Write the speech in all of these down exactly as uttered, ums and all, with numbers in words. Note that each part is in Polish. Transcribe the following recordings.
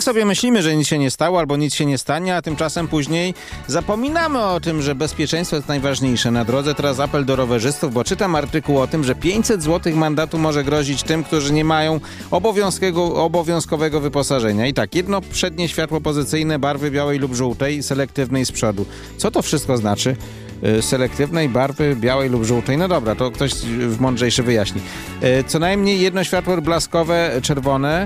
tak sobie myślimy, że nic się nie stało albo nic się nie stanie, a tymczasem później zapominamy o tym, że bezpieczeństwo jest najważniejsze na drodze. Teraz apel do rowerzystów, bo czytam artykuł o tym, że pięćset złotych mandatu może grozić tym, którzy nie mają obowiązkowego wyposażenia. I tak, jedno przednie światło pozycyjne barwy białej lub żółtej, selektywnej z przodu. Co to wszystko znaczy? Selektywnej barwy białej lub żółtej. No dobra, to ktoś mądrzejszy wyjaśni. Co najmniej jedno światło blaskowe czerwone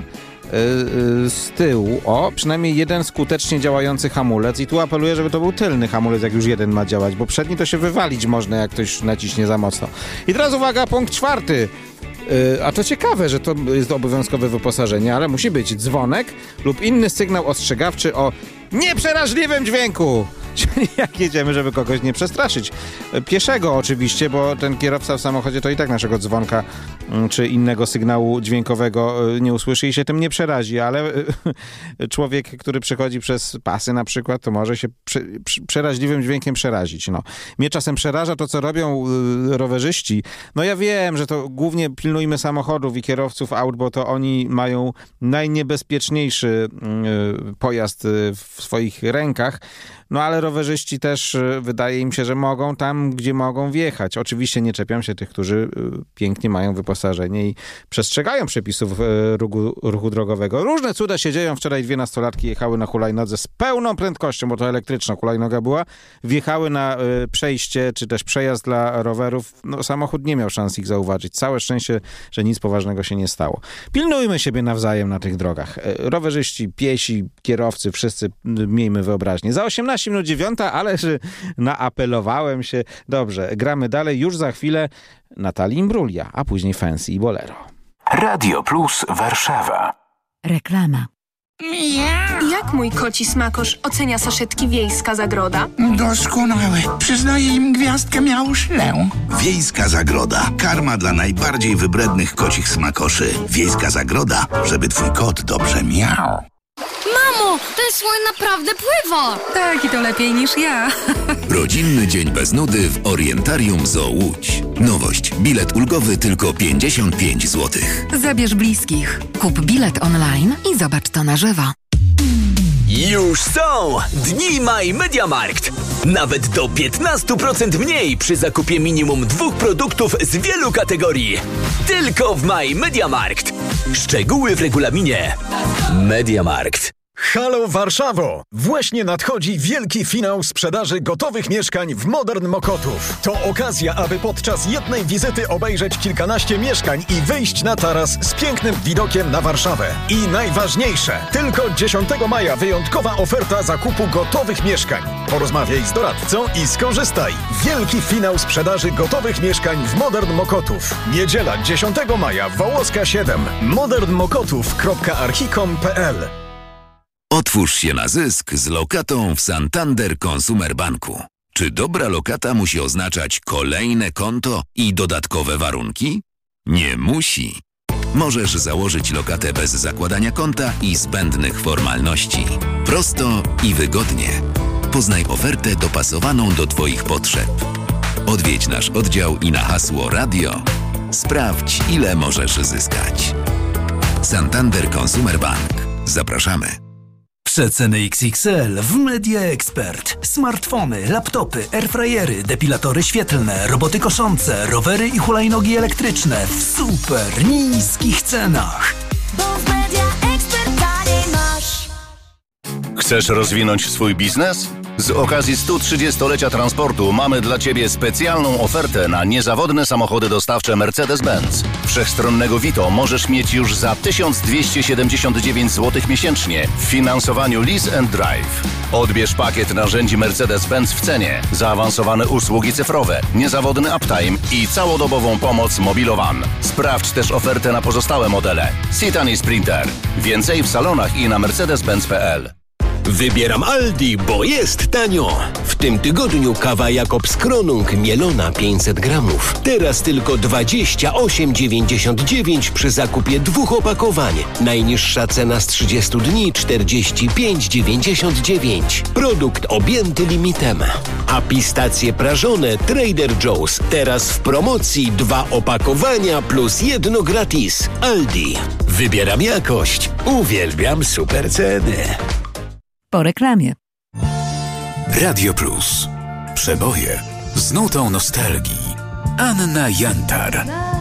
z tyłu. O, przynajmniej jeden skutecznie działający hamulec. I tu apeluję, żeby to był tylny hamulec, jak już jeden ma działać, bo przedni to się wywalić można, jak ktoś naciśnie za mocno. I teraz uwaga, punkt czwarty. A to ciekawe, że to jest obowiązkowe wyposażenie, ale musi być dzwonek lub inny sygnał ostrzegawczy o nieprzeraźliwym dźwięku. Czyli jak jedziemy, żeby kogoś nie przestraszyć. Pieszego oczywiście, bo ten kierowca w samochodzie to i tak naszego dzwonka czy innego sygnału dźwiękowego nie usłyszy i się tym nie przerazi, ale człowiek, który przechodzi przez pasy na przykład, to może się prze, przeraźliwym dźwiękiem przerazić. No. Mnie czasem przeraża to, co robią rowerzyści. No ja wiem, że to głównie pilnujmy samochodów i kierowców aut, bo to oni mają najniebezpieczniejszy pojazd w swoich rękach. No ale rowerzyści też wydaje im się, że mogą tam, gdzie mogą wjechać. Oczywiście nie czepiam się tych, którzy pięknie mają wyposażenie i przestrzegają przepisów ruchu, ruchu drogowego. Różne cuda się dzieją. Wczoraj dwie nastolatki jechały na hulajnodze z pełną prędkością, bo to elektryczna hulajnoga była. Wjechały na przejście, czy też przejazd dla rowerów. No, samochód nie miał szans ich zauważyć. Całe szczęście, że nic poważnego się nie stało. Pilnujmy siebie nawzajem na tych drogach. Rowerzyści, piesi, kierowcy, wszyscy miejmy wyobraźnię. Za osiemnaście minut dziewiąta, ale że naapelowałem się. Dobrze, gramy dalej. Już za chwilę Natalia Imbruglia, a później Fancy i Bolero. Radio Plus Warszawa. Reklama. Jak mój koci smakosz ocenia saszetki Wiejska Zagroda? Doskonałe. Przyznaję im gwiazdkę miałuszlę. Wiejska Zagroda. Karma dla najbardziej wybrednych kocich smakoszy. Wiejska Zagroda, żeby twój kot dobrze miał. Mamo, ten słoń naprawdę pływa! Tak, i to lepiej niż ja. Rodzinny dzień bez nudy w Orientarium Zoo Łódź. Nowość. Bilet ulgowy tylko pięćdziesiąt pięć złotych. Zabierz bliskich. Kup bilet online i zobacz to na żywo. Już są Dni My Mediamarkt. Nawet do piętnaście procent mniej przy zakupie minimum dwóch produktów z wielu kategorii. Tylko w My Mediamarkt. Szczegóły w regulaminie. Mediamarkt. Halo Warszawo! Właśnie nadchodzi wielki finał sprzedaży gotowych mieszkań w Modern Mokotów. To okazja, aby podczas jednej wizyty obejrzeć kilkanaście mieszkań i wyjść na taras z pięknym widokiem na Warszawę. I najważniejsze, tylko dziesiątego maja wyjątkowa oferta zakupu gotowych mieszkań. Porozmawiaj z doradcą i skorzystaj. Wielki finał sprzedaży gotowych mieszkań w Modern Mokotów. Niedziela dziesiątego maja, Wołoska siedem. modern mokotów kropka archicom kropka p l. Otwórz się na zysk z lokatą w Santander Consumer Banku. Czy dobra lokata musi oznaczać kolejne konto i dodatkowe warunki? Nie musi. Możesz założyć lokatę bez zakładania konta i zbędnych formalności. Prosto i wygodnie. Poznaj ofertę dopasowaną do Twoich potrzeb. Odwiedź nasz oddział i na hasło radio sprawdź, ile możesz zyskać. Santander Consumer Bank. Zapraszamy. Przeceny X X L w Media Expert. Smartfony, laptopy, airfryery, depilatory świetlne, roboty koszące, rowery i hulajnogi elektryczne w super niskich cenach. Bo w Media Expert taniej masz. Chcesz rozwinąć swój biznes? Z okazji stu trzydziestolecia transportu mamy dla Ciebie specjalną ofertę na niezawodne samochody dostawcze Mercedes-Benz. Wszechstronnego Vito możesz mieć już za tysiąc dwieście siedemdziesiąt dziewięć złotych miesięcznie w finansowaniu Lease and Drive. Odbierz pakiet narzędzi Mercedes-Benz w cenie, zaawansowane usługi cyfrowe, niezawodny uptime i całodobową pomoc Mobilowan. Sprawdź też ofertę na pozostałe modele. Citan i Sprinter. Więcej w salonach i na mercedes benz kropka p l. Wybieram Aldi, bo jest tanio. W tym tygodniu kawa Jakobs Kronung mielona pięćset gramów. Teraz tylko dwadzieścia osiem dziewięćdziesiąt dziewięć przy zakupie dwóch opakowań. Najniższa cena z trzydziestu dni czterdzieści pięć dziewięćdziesiąt dziewięć. Produkt objęty limitem. A pistacje prażone Trader Joe's. Teraz w promocji dwa opakowania plus jedno gratis. Aldi. Wybieram jakość. Uwielbiam super ceny. Po reklamie. Radio Plus. Przeboje z nutą nostalgii. Anna Jantar.